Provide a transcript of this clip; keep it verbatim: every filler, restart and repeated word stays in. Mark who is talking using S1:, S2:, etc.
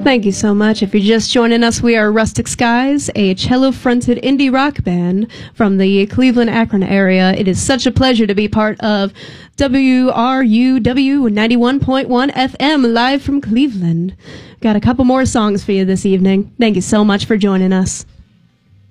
S1: Thank you so much. If you're just joining us, we are Rustic Skies, a cello-fronted indie rock band from the Cleveland, Akron area. It is such a pleasure to be part of W R U W ninety-one point one F M, live from Cleveland. Got a couple more songs for you this evening. Thank you so much for joining us.